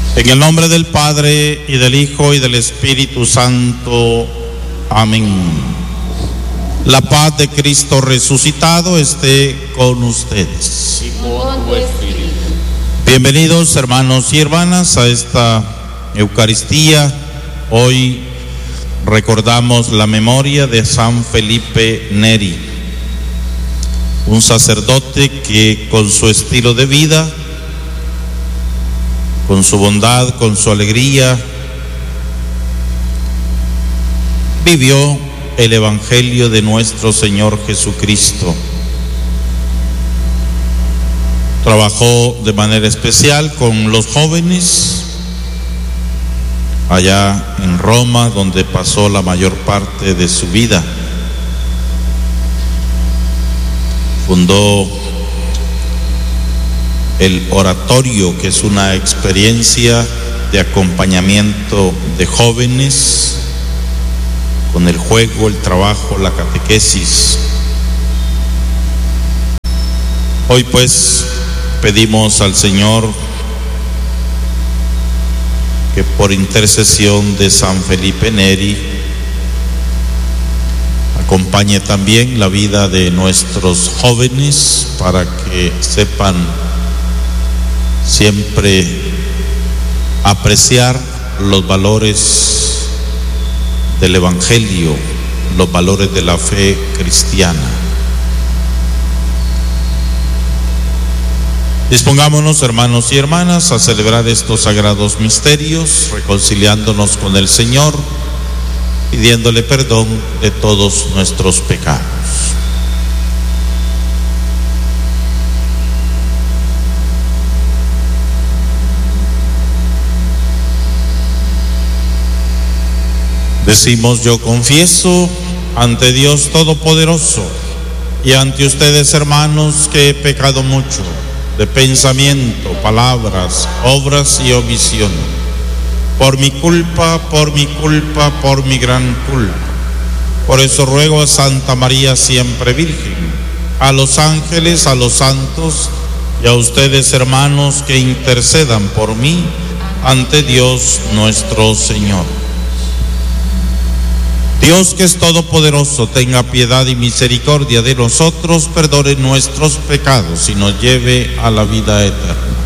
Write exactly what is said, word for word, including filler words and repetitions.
En el nombre del Padre, y del Hijo, y del Espíritu Santo. Amén. La paz de Cristo resucitado esté con ustedes. Y con tu espíritu. Bienvenidos, hermanos y hermanas, a esta Eucaristía. Hoy recordamos la memoria de San Felipe Neri, un sacerdote que con su estilo de vida, con su bondad, con su alegría, vivió el Evangelio de nuestro Señor Jesucristo. Trabajó de manera especial con los jóvenes allá en Roma, donde pasó la mayor parte de su vida. Fundó el oratorio, que es una experiencia de acompañamiento de jóvenes con el juego, el trabajo, la catequesis. Hoy pues pedimos al Señor que por intercesión de San Felipe Neri acompañe también la vida de nuestros jóvenes, para que sepan siempre apreciar los valores del Evangelio, los valores de la fe cristiana. Dispongámonos, hermanos y hermanas, a celebrar estos sagrados misterios, reconciliándonos con el Señor, pidiéndole perdón de todos nuestros pecados. Decimos: yo confieso ante Dios Todopoderoso y ante ustedes, hermanos, que he pecado mucho de pensamiento, palabras, obras y omisión, por mi culpa, por mi culpa, por mi gran culpa. Por eso ruego a Santa María siempre Virgen, a los ángeles, a los santos y a ustedes, hermanos, que intercedan por mí ante Dios nuestro Señor. Dios, que es todopoderoso, tenga piedad y misericordia de nosotros, perdone nuestros pecados y nos lleve a la vida eterna.